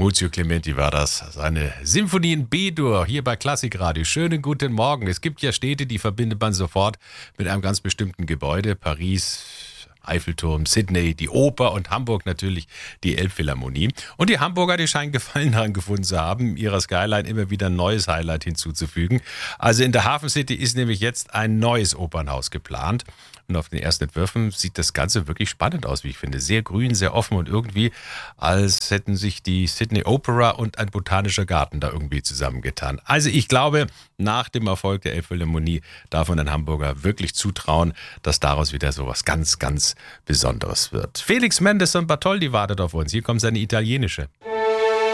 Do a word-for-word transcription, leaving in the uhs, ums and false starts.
Muzio Clementi war das, seine Symphonie in B-Dur hier bei Klassikradio. Schönen guten Morgen. Es gibt ja Städte, die verbindet man sofort mit einem ganz bestimmten Gebäude. Paris, Eiffelturm, Sydney, die Oper und Hamburg natürlich die Elbphilharmonie. Und die Hamburger, die scheinen Gefallen daran gefunden zu haben, ihrer Skyline immer wieder ein neues Highlight hinzuzufügen. Also in der Hafen City ist nämlich jetzt ein neues Opernhaus geplant. Und auf den ersten Entwürfen sieht das Ganze wirklich spannend aus, wie ich finde. Sehr grün, sehr offen und irgendwie, als hätten sich die Sydney Opera und ein botanischer Garten da irgendwie zusammengetan. Also ich glaube, nach dem Erfolg der Elbphilharmonie darf man den Hamburger wirklich zutrauen, dass daraus wieder so was ganz, ganz Besonderes wird. Felix Mendelssohn Bartholdy wartet auf uns. Hier kommt seine italienische.